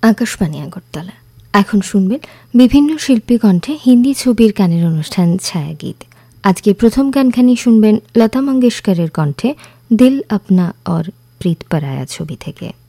আকাশবাণী আগরতলা। এখন শুনবেন বিভিন্ন শিল্পী কণ্ঠে হিন্দি ছবির গানের অনুষ্ঠান ছায়াগীত। আজকে প্রথম গানখানি শুনবেন লতা মঙ্গেশকরের কণ্ঠে দিল আপনা और प्रीत पराया ছবি থেকে।